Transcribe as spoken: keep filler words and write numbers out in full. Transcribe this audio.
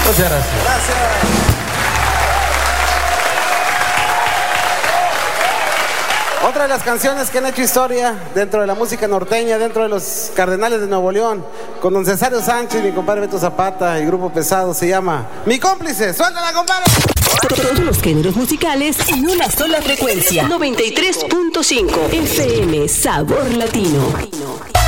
Muchas gracias. Gracias. Otra de las canciones que han hecho historia dentro de la música norteña, dentro de los Cardenales de Nuevo León, con don Cesario Sánchez, mi compadre Beto Zapata y Grupo Pesado, se llama Mi Cómplice. ¡Suéltala, compadre! Todos los géneros musicales en una sola frecuencia. noventa y tres punto cinco F M Sabor Latino.